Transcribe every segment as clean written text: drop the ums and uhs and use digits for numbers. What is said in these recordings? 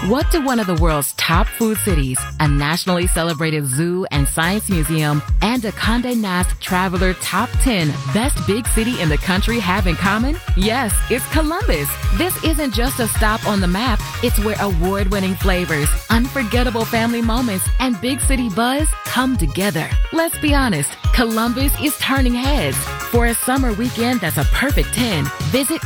What do one of the world's top food cities, a nationally celebrated zoo and science museum, and a Condé Nast Traveler Top 10 best big city in the country have in common? Yes, it's Columbus. This isn't just a stop on the map. It's where award-winning flavors, unforgettable family moments, and big city buzz come together. Let's be honest, Columbus is turning heads. For a summer weekend that's a perfect 10, visit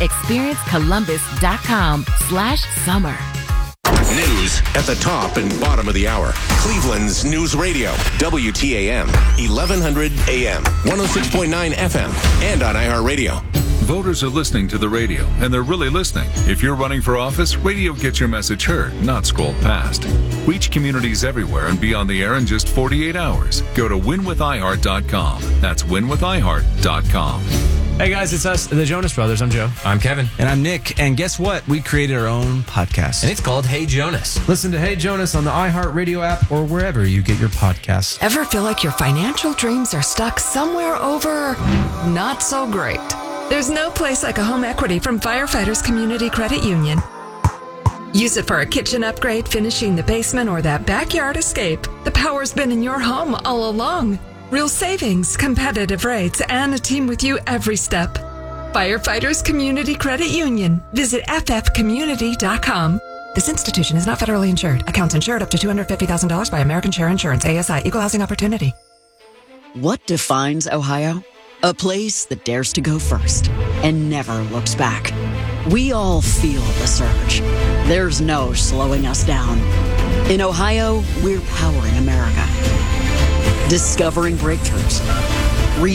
experiencecolumbus.com/summer. News at the top and bottom of the hour. Cleveland's News Radio, WTAM, 1100 AM, 106.9 FM, and on iHeartRadio. Voters are listening to the radio, and they're really listening. If you're running for office, radio gets your message heard, not scrolled past. Reach communities everywhere and be on the air in just 48 hours. Go to winwithiheart.com. That's winwithiheart.com. Hey guys, it's us, the Jonas Brothers. I'm Joe. I'm Kevin. And I'm Nick. And guess what? We created our own podcast. And it's called Hey Jonas. Listen to Hey Jonas on the iHeartRadio app or wherever you get your podcasts. Ever feel like your financial dreams are stuck somewhere over not so great? There's no place like a home equity from Firefighters Community Credit Union. Use it for a kitchen upgrade, finishing the basement, or that backyard escape. The power's been in your home all along. Real savings, competitive rates, and a team with you every step. Firefighters Community Credit Union. Visit ffcommunity.com. This institution is not federally insured. Accounts insured up to $250,000 by American Share Insurance, ASI, Equal Housing Opportunity. What defines Ohio? A place that dares to go first and never looks back. We all feel the surge. There's no slowing us down. In Ohio, we're powering America. Discovering breakthroughs,